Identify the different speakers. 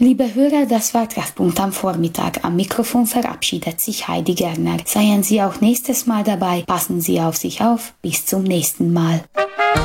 Speaker 1: Liebe Hörer, das war Treffpunkt am Vormittag. Am Mikrofon verabschiedet sich Heidi Gerner. Seien Sie auch nächstes Mal dabei. Passen Sie auf sich auf. Bis zum nächsten Mal.